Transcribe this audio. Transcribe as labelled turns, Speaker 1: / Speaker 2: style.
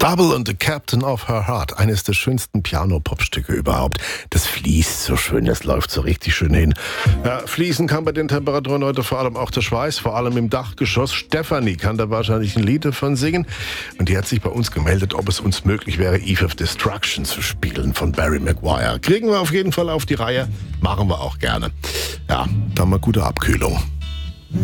Speaker 1: Double and the Captain of Her Heart, eines der schönsten Piano-Pop-Stücke überhaupt. Das fließt so schön, das läuft so richtig schön hin. Ja, fließen kann bei den Temperaturen heute vor allem auch der Schweiß, vor allem im Dachgeschoss. Stefanie kann da wahrscheinlich ein Lied davon singen. Und die hat sich bei uns gemeldet, ob es uns möglich wäre, Eve of Destruction zu spielen von Barry Maguire. Kriegen wir auf jeden Fall auf die Reihe, machen wir auch gerne. Ja, dann mal gute Abkühlung.